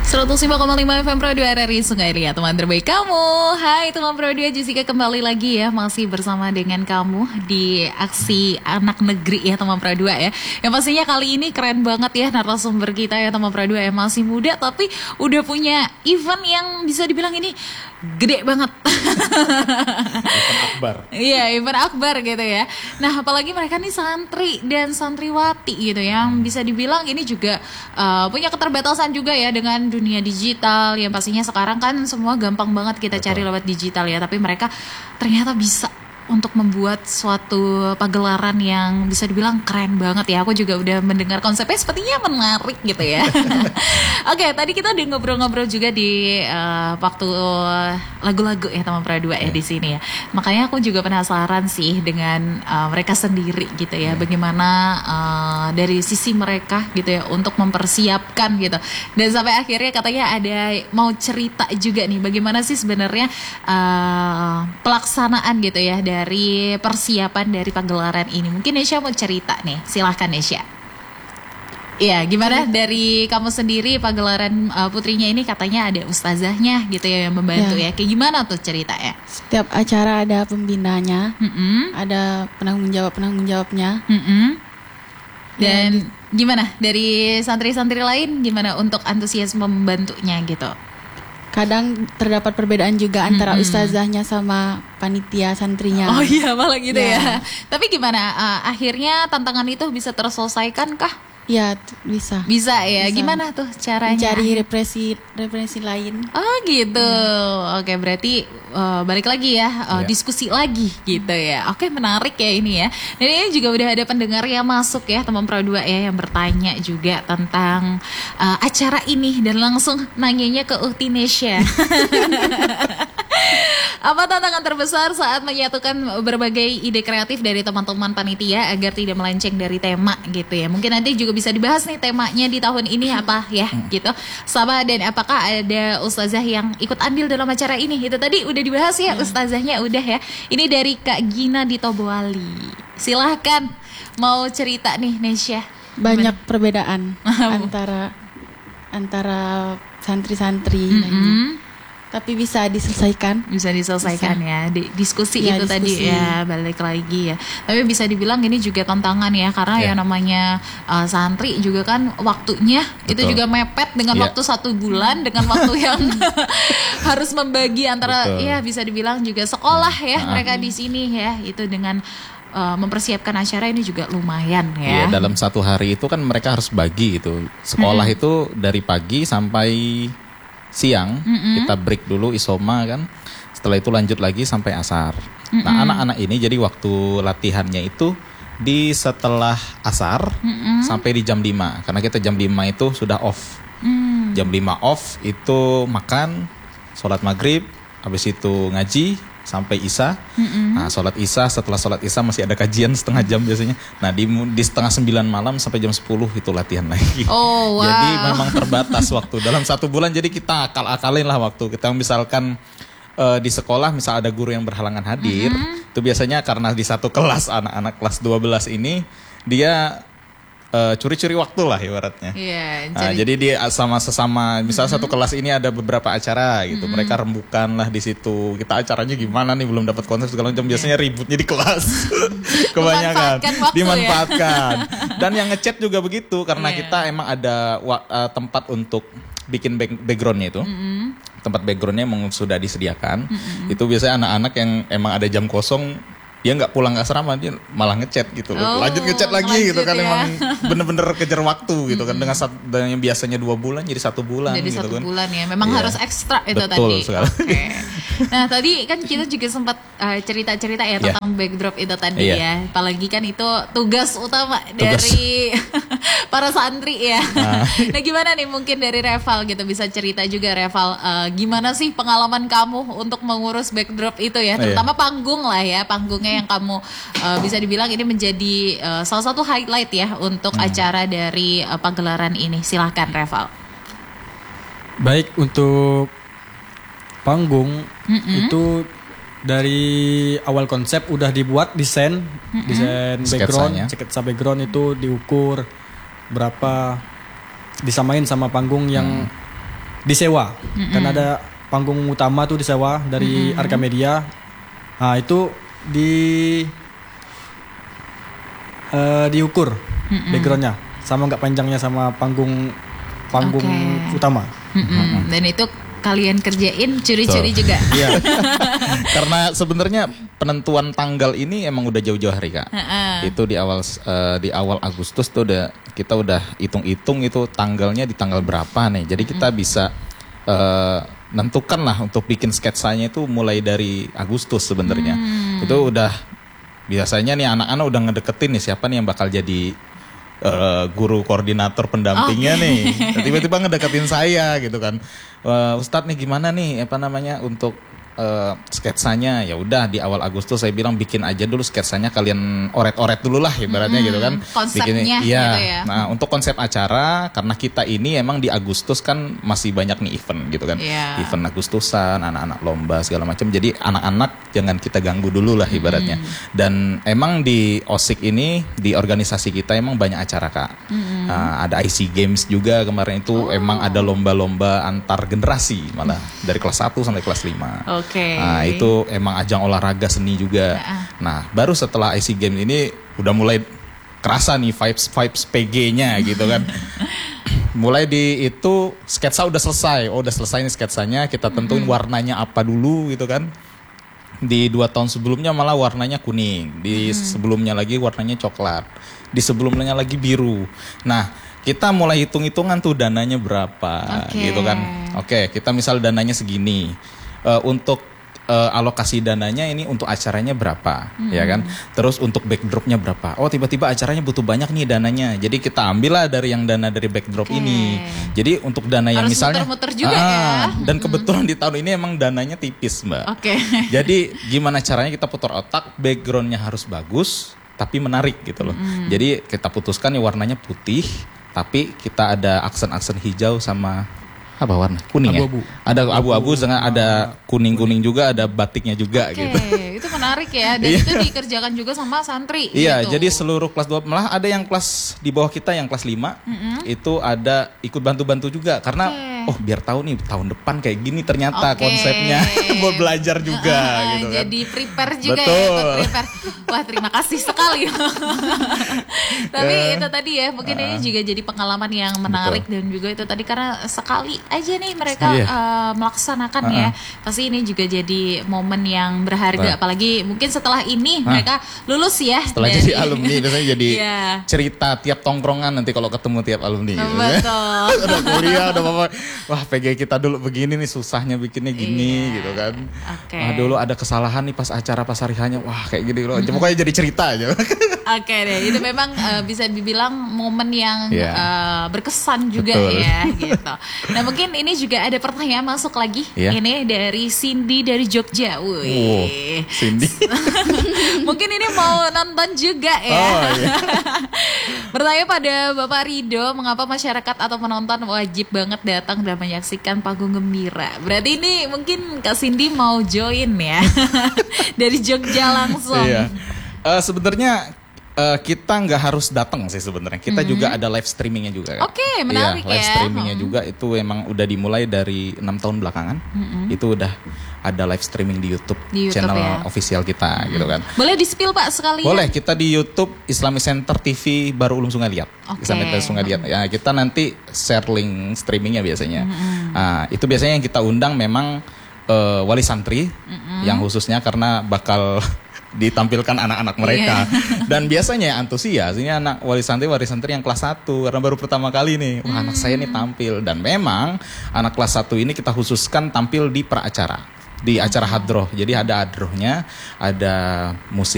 105,5 FM Pro 2 RRI Sungai Liat, teman terbaik kamu. Hai teman Pro 2, Jessica kembali lagi ya, masih bersama dengan kamu di aksi anak negeri ya teman Pro 2 ya. Yang pastinya kali ini keren banget ya narasumber kita ya teman Pro 2 ya, masih muda tapi udah punya event yang bisa dibilang ini gede banget. Event akbar. Iya, event akbar gitu ya. Nah, apalagi mereka nih santri dan santriwati gitu yang bisa dibilang ini juga punya keterbatasan juga ya dengan dunia digital. Yang pastinya sekarang kan semua gampang banget kita cari lewat digital ya, tapi mereka ternyata bisa untuk membuat suatu pagelaran yang bisa dibilang keren banget ya. Aku juga udah mendengar konsepnya sepertinya menarik gitu ya. Oke, tadi kita udah ngobrol-ngobrol juga di waktu lagu-lagu ya teman Pradua ya di sini ya. Makanya aku juga penasaran sih dengan mereka sendiri gitu ya. Bagaimana dari sisi mereka gitu ya untuk mempersiapkan gitu. Dan sampai akhirnya katanya ada mau cerita juga nih bagaimana sih sebenarnya pelaksanaan gitu ya dari persiapan dari pagelaran ini. Mungkin Nesya mau cerita nih, silahkan Nesya. Iya, gimana dari kamu sendiri pagelaran putrinya ini katanya ada ustazahnya gitu ya yang membantu ya. Kayak gimana tuh ceritanya? Setiap acara ada pembinanya, ada penanggung jawabnya. Dan gimana dari santri-santri lain gimana untuk antusiasme membantunya gitu? Kadang terdapat perbedaan juga antara ustazahnya sama panitia santrinya. Oh iya, malah gitu ya. Tapi gimana akhirnya tantangan itu bisa terselesaikan kah? Ya, bisa. Bisa ya. Gimana tuh caranya? Cari referensi lain. Oh gitu. Oke, berarti balik lagi ya, diskusi lagi gitu ya. Oke, menarik ya ini ya. Dan ini juga udah ada pendengar yang masuk ya, teman Pro 2 ya, yang bertanya juga tentang acara ini dan langsung nanyanya ke Uhti Nesya. Apa tantangan terbesar saat menyatukan berbagai ide kreatif dari teman-teman panitia agar tidak melenceng dari tema gitu ya. Mungkin nanti juga bisa dibahas nih temanya di tahun ini apa ya gitu. Sama, dan apakah ada ustazah yang ikut andil dalam acara ini? Itu tadi udah dibahas ya, ustazahnya udah ya. Ini dari Kak Gina di Toboali. Silahkan mau cerita nih Nesya. Banyak perbedaan antara santri-santri. Tapi bisa diselesaikan. Bisa diselesaikan ya. Diskusi ya, itu tadi ya, balik lagi ya. Tapi bisa dibilang ini juga tantangan ya, karena yang namanya santri juga kan waktunya itu juga mepet dengan waktu 1 bulan, dengan waktu yang harus membagi antara ya bisa dibilang juga sekolah ya mereka di sini ya. Itu dengan mempersiapkan acara ini juga lumayan ya. Iya, dalam 1 hari itu kan mereka harus bagi gitu. Sekolah itu dari pagi sampai siang, kita break dulu isoma kan. Setelah itu lanjut lagi sampai asar. Nah, anak-anak ini jadi waktu latihannya itu di setelah asar sampai di jam 5. Karena kita jam 5 itu sudah off. Jam 5 off itu makan, sholat maghrib, habis itu ngaji sampai isya. Nah, sholat isya, setelah sholat isya masih ada kajian setengah jam biasanya. Nah, di setengah 9 malam sampai jam 10 itu latihan lagi. Oh, wow. Jadi memang terbatas waktu dalam 1 bulan. Jadi kita akal-akalin lah waktu. Kita misalkan di sekolah misal ada guru yang berhalangan hadir, itu biasanya karena di satu kelas anak-anak kelas 12 ini dia curi-curi waktu lah ibaratnya. Jadi dia sama sesama, misalnya satu kelas ini ada beberapa acara gitu, mereka rembukan lah di situ. Kita acaranya gimana nih, belum dapat konsep segala macam. Biasanya ributnya di kelas, kebanyakan dimanfaatkan. Dan yang ngechat juga begitu, karena kita emang ada tempat untuk bikin backgroundnya itu. Tempat backgroundnya emang sudah disediakan. Itu biasanya anak-anak yang emang ada jam kosong, dia nggak pulang ke asrama, dia malah ngechat gitu loh. Lanjut ngechat lagi gitu kan ya. Emang bener-bener kejar waktu gitu kan. Dengan yang biasanya 2 bulan jadi 1 bulan jadi gitu 1 bulan ya. Memang harus ekstra itu betul tadi. Nah, tadi kan kita juga sempat cerita-cerita ya tentang backdrop itu tadi ya. Apalagi kan itu tugas utama dari para santri ya. Nah, gimana nih mungkin dari Reval gitu, bisa cerita juga Reval, gimana sih pengalaman kamu untuk mengurus backdrop itu ya, terutama panggung lah ya, panggungnya yang kamu bisa dibilang ini menjadi salah satu highlight ya untuk acara dari pagelaran ini. Silahkan Reval. Baik, untuk panggung itu dari awal konsep udah dibuat desain background, sketsa background itu diukur berapa, disamain sama panggung yang disewa. Kan ada panggung utama tuh disewa dari Arca Media. Nah, itu diukur backgroundnya sama nggak panjangnya sama panggung utama. Dan itu kalian kerjain curi-curi juga. Iya. Karena sebenarnya penentuan tanggal ini emang udah jauh-jauh hari, Kak. Itu di awal Agustus tuh kita udah hitung-hitung itu tanggalnya di tanggal berapa nih. Jadi kita bisa nentukan lah untuk bikin sketsanya itu mulai dari Agustus sebenarnya. Itu udah biasanya nih anak-anak udah ngedeketin nih siapa nih yang bakal jadi guru koordinator pendampingnya nih. Tiba-tiba ngedeketin saya gitu kan. Ustadz nih gimana nih untuk sketsanya. Ya udah di awal Agustus saya bilang bikin aja dulu sketsanya, kalian oret-oret dulu lah ibaratnya gitu kan. Konsepnya iya. gitu ya. Nah, untuk konsep acara karena kita ini emang di Agustus kan masih banyak nih event gitu kan. Event Agustusan, anak-anak lomba segala macam. Jadi anak-anak jangan kita ganggu dulu lah ibaratnya. Dan emang di OSIK ini di organisasi kita emang banyak acara, Kak. Ada IC Games juga kemarin itu emang ada lomba-lomba antar generasi malah dari kelas 1 sampai kelas 5. Nah, itu emang ajang olahraga seni juga. Nah, baru setelah IC Games ini udah mulai kerasa nih vibes PG-nya gitu kan. Mulai di itu sketsa udah selesai. Udah selesai nih sketsanya, kita tentuin warnanya apa dulu gitu kan. Di 2 tahun sebelumnya malah warnanya kuning, di sebelumnya lagi warnanya coklat, di sebelumnya lagi biru. Nah, kita mulai hitung-hitungan tuh dananya berapa gitu kan. Kita misal dananya segini. Untuk alokasi dananya ini untuk acaranya berapa, ya kan? Terus untuk backdropnya berapa? Oh, tiba-tiba acaranya butuh banyak nih dananya. Jadi kita ambil lah dari yang dana dari backdrop ini. Jadi untuk dana yang harus misalnya muter-muter juga ya. Dan kebetulan di tahun ini emang dananya tipis, Mbak. Jadi gimana caranya kita putar otak, backgroundnya harus bagus tapi menarik gitu loh. Jadi kita putuskan nih warnanya putih, tapi kita ada aksen-aksen hijau sama apa warna? Kuning abu-abu. Ya? Ada abu-abu, ada kuning-kuning juga, ada batiknya juga gitu. Itu menarik ya, dan itu dikerjakan juga sama santri. Iya, gitu. jadi seluruh kelas 2, malah ada yang kelas di bawah kita yang kelas 5, itu ada ikut bantu-bantu juga karena biar tahu nih tahun depan kayak gini ternyata konsepnya. Mau belajar juga gitu kan. Jadi prepare juga ya, prepare. Wah, terima kasih sekali. Tapi itu tadi ya, mungkin ini juga jadi pengalaman yang menarik dan juga itu tadi karena sekali aja nih mereka melaksanakan ya. Pasti ini juga jadi momen yang berharga, apalagi mungkin setelah ini mereka lulus ya. Setelah jadi alumni biasanya jadi cerita tiap tongkrongan nanti kalau ketemu tiap alumni gitu. Betul. Udah kuliah, udah apa. Wah, PG kita dulu begini nih, susahnya bikinnya gini gitu kan. Wah, dulu ada kesalahan nih pas acara pasarihannya. Wah, kayak gini loh. Pokoknya jadi cerita aja. Deh, itu memang bisa dibilang momen yang berkesan juga ya gitu. Nah, mungkin ini juga ada pertanyaan masuk lagi. Ini dari Cindy dari Jogja. Cindy. Mungkin ini mau nonton juga ya. Bertanya pada Bapak Rido, mengapa masyarakat atau penonton wajib banget datang dan menyaksikan panggung gembira? Berarti ini mungkin Kak Cindy mau join ya. Dari Jogja langsung. Sebenarnya kita nggak harus datang sih sebenarnya. Kita juga ada live streamingnya juga. Menarik live streamingnya juga itu emang udah dimulai dari 6 tahun belakangan. Itu udah ada live streaming di YouTube channel official kita gitu kan. Boleh di-spill Pak sekali? Boleh, kita di YouTube Islamic Center TV Baru Ulum Sungai Liat. Islamic Center Sungai Liat. Ya, kita nanti share link streamingnya biasanya. Itu biasanya yang kita undang memang wali santri yang khususnya karena bakal ditampilkan anak-anak mereka. Dan biasanya antusias ini anak wali santri yang kelas 1 karena baru pertama kali nih. Wah, anak saya nih tampil. Dan memang anak kelas 1 ini kita khususkan tampil di pra acara, di acara hadroh. Jadi ada hadrohnya, ada musik